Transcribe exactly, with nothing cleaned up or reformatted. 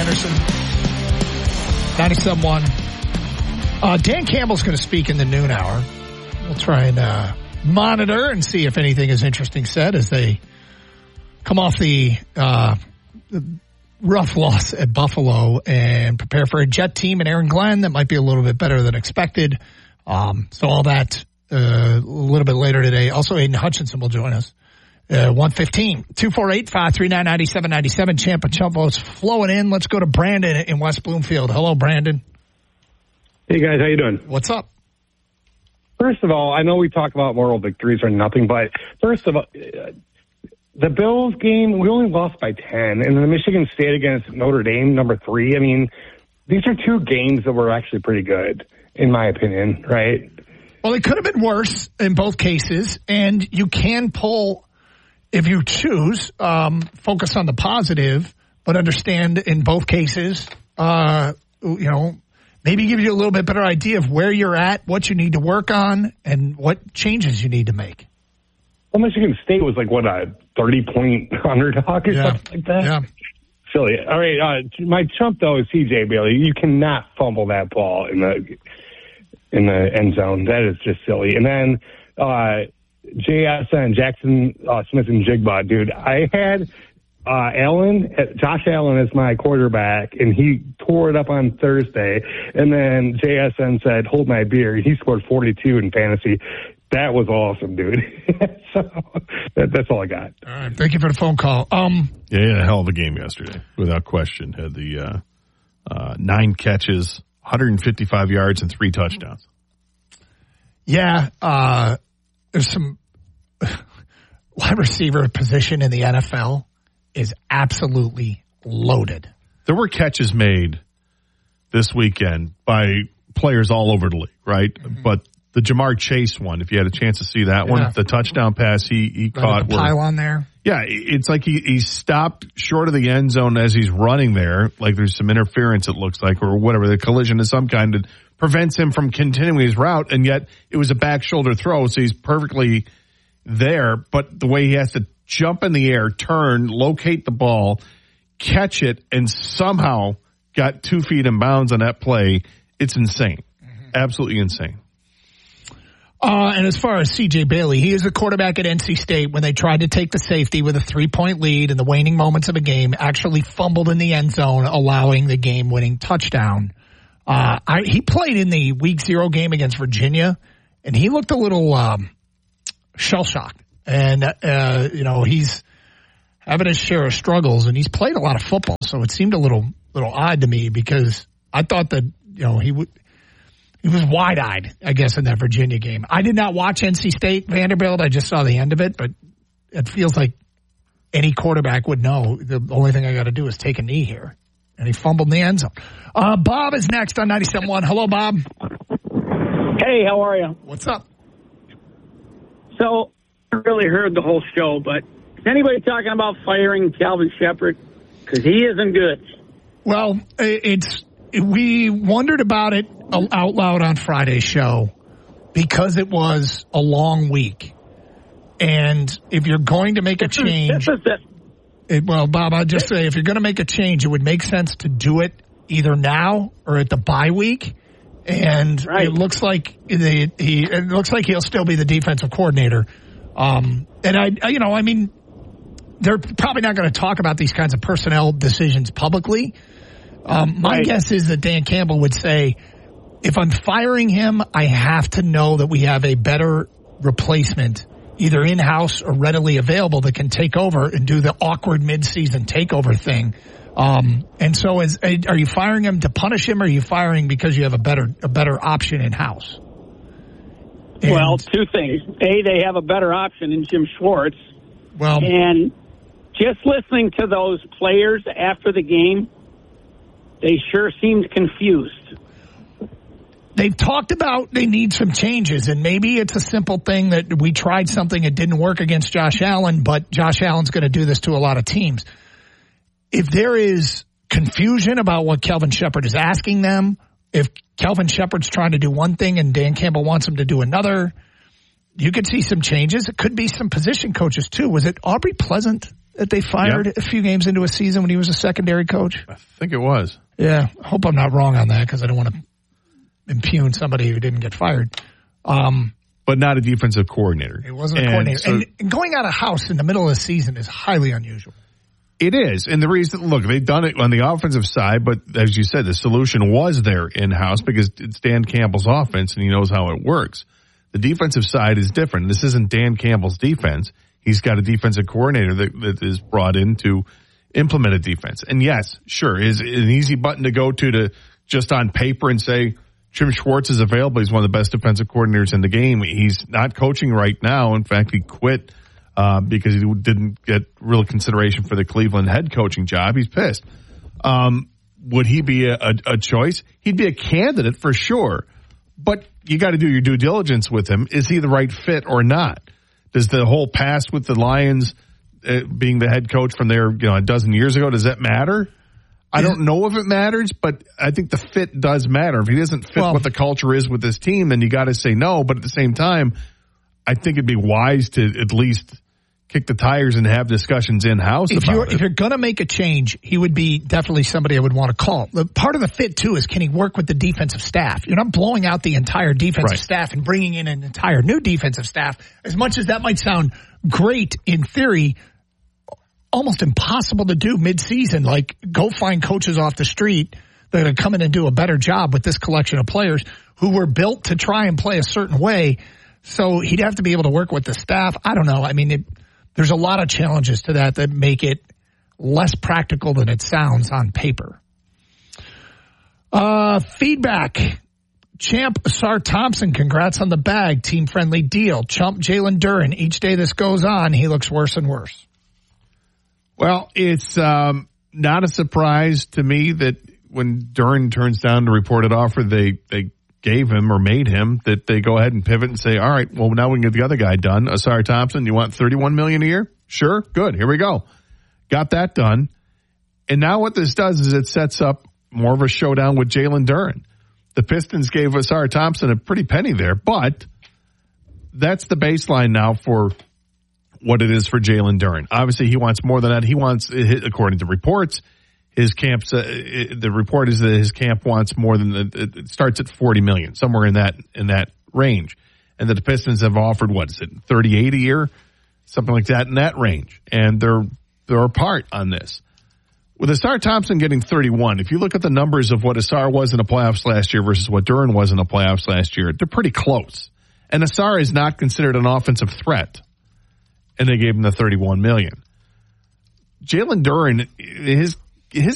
Anderson. ninety-seven point one. Uh, Dan Campbell's going to speak in the noon hour. We'll try and uh, monitor and see if anything is interesting said as they come off the, uh, the rough loss at Buffalo and prepare for a Jet team in Aaron Glenn that might be a little bit better than expected. Um, so all that uh, a little bit later today. Also, Aiden Hutchinson will join us. Uh, one fifteen, two four eight, five three nine, nine seven nine seven. Champa Chumpo's flowing in. Let's go to Brandon in West Bloomfield. Hello, Brandon. Hey, guys. How you doing? What's up? First of all, I know we talk about moral victories or nothing, but first of all, uh, the Bills game, we only lost by ten. And the Michigan State against Notre Dame, number three. I mean, these are two games that were actually pretty good, in my opinion, right? Well, it could have been worse in both cases, and you can pull... If you choose, um, focus on the positive, but understand in both cases, uh, you know, maybe give you a little bit better idea of where you're at, what you need to work on, and what changes you need to make. Well, Michigan State was like, what, a thirty-point underdog or yeah. something like that? Yeah. Silly. All right, uh, my chump, though, is C J Bailey. You cannot fumble that ball in the in the end zone. That is just silly. And then... Uh, J S N, Jackson uh, Smith and Jigba, dude. I had uh, Allen, Josh Allen as my quarterback, and he tore it up on Thursday. And then J S N said, hold my beer. He scored forty-two in fantasy. That was awesome, dude. so that, that's all I got. All right. Thank you for the phone call. Um, yeah, he had a hell of a game yesterday, without question. Had the uh, uh, nine catches, one hundred fifty-five yards, and three touchdowns. Yeah, uh, there's some wide receiver position in the N F L is absolutely loaded. There were catches made this weekend by players all over the league, right? Mm-hmm. But the Jamar Chase one, if you had a chance to see that yeah. one, the touchdown pass he, he right caught. The pylon there. Yeah, it's like he, he stopped short of the end zone as he's running there. Like there's some interference, it looks like, or whatever. The collision is some kind that prevents him from continuing his route, and yet it was a back shoulder throw, so he's perfectly there. But the way he has to jump in the air, turn, locate the ball, catch it, and somehow got two feet in bounds on that play, it's insane. Mm-hmm. Absolutely insane. Uh, and as far as C J Bailey, he is a quarterback at N C State when they tried to take the safety with a three-point lead in the waning moments of a game, actually fumbled in the end zone, allowing the game-winning touchdown. Uh, I, he played in the week zero game against Virginia, and he looked a little um, shell-shocked. And, uh, you know, he's having his share of struggles, and he's played a lot of football, so it seemed a little little odd to me because I thought that, you know, he would – he was wide-eyed, I guess, in that Virginia game. I did not watch N C State Vanderbilt. I just saw the end of it, but it feels like any quarterback would know the only thing I got to do is take a knee here. And he fumbled in the end zone. Uh, Bob is next on ninety-seven point one. Hello, Bob. Hey, how are you? What's up? So, I really heard the whole show, but is anybody talking about firing Calvin Shepard? Because he isn't good. Well, it's we wondered about it out loud on Friday's show because it was a long week. And if you're going to make a change, this is it. It, well, Bob, I'll just say if you're going to make a change, it would make sense to do it either now or at the bye week. And right. it looks like the, he it looks like he'll still be the defensive coordinator. Um, and I, you know, I mean, they're probably not going to talk about these kinds of personnel decisions publicly. Um, my right. guess is that Dan Campbell would say, if I'm firing him, I have to know that we have a better replacement, either in-house or readily available, that can take over and do the awkward mid-season takeover thing. Um, and so is, are you firing him to punish him, or are you firing because you have a better, a better option in-house? And, well, two things. A, they have a better option in Jim Schwartz. Well, and just listening to those players after the game, they sure seemed confused. They've talked about they need some changes, and maybe it's a simple thing that we tried something that didn't work against Josh Allen, but Josh Allen's going to do this to a lot of teams. If there is confusion about what Kelvin Shepard is asking them, if Kelvin Shepard's trying to do one thing and Dan Campbell wants him to do another, you could see some changes. It could be some position coaches, too. Was it Aubrey Pleasant that they fired Yep. a few games into a season when he was a secondary coach? I think it was. Yeah, I hope I'm not wrong on that because I don't want to impugn somebody who didn't get fired. Um, but not a defensive coordinator. It wasn't a and coordinator. So, and, and going out of house in the middle of the season is highly unusual. It is. And the reason, look, they've done it on the offensive side, but as you said, the solution was there in-house because it's Dan Campbell's offense and he knows how it works. The defensive side is different. This isn't Dan Campbell's defense. He's got a defensive coordinator that, that is brought in to implement a defense. And yes, sure, is an easy button to go to to just on paper and say, Jim Schwartz is available. He's one of the best defensive coordinators in the game. He's not coaching right now. In fact, he quit uh, because he didn't get real consideration for the Cleveland head coaching job. He's pissed. Um, would he be a, a, a choice? He'd be a candidate for sure. But you got to do your due diligence with him. Is he the right fit or not? Does the whole past with the Lions uh, being the head coach from there, you know, a dozen years ago, does that matter? I don't know if it matters, but I think the fit does matter. If he doesn't fit well, what the culture is with this team, then you got to say no. But at the same time, I think it'd be wise to at least kick the tires and have discussions in-house if about you're, it. If you're going to make a change, he would be definitely somebody I would want to call. The part of the fit, too, is can he work with the defensive staff? You're not blowing out the entire defensive Right. staff and bringing in an entire new defensive staff. As much as that might sound great in theory, almost impossible to do mid-season. Like, go find coaches off the street that are going to come in and do a better job with this collection of players who were built to try and play a certain way. So he'd have to be able to work with the staff. I don't know. I mean, it, there's a lot of challenges to that that make it less practical than it sounds on paper. Uh, feedback. Champ Asar Thompson, congrats on the bag. Team-friendly deal. Chump Jalen Duren. Each day this goes on, he looks worse and worse. Well, it's um, not a surprise to me that when Duren turns down the reported offer they, they gave him or made him, that they go ahead and pivot and say, all right, well, now we can get the other guy done. Asar Thompson, you want thirty-one million dollars a year? Sure. Good. Here we go. Got that done. And now what this does is it sets up more of a showdown with Jalen Duren. The Pistons gave Asar Thompson a pretty penny there, but that's the baseline now for what it is for Jalen Duren. Obviously, he wants more than that. He wants, according to reports, his camp's, uh, the report is that his camp wants more than, the, it starts at forty million dollars, somewhere in that, in that range. And that the Pistons have offered, what is it, thirty-eight a year? Something like that in that range. And they're, they're apart on this. With Asar Thompson getting thirty-one, if you look at the numbers of what Asar was in the playoffs last year versus what Duren was in the playoffs last year, they're pretty close. And Asar is not considered an offensive threat. And they gave him the thirty-one million dollars. Jalen Duren, his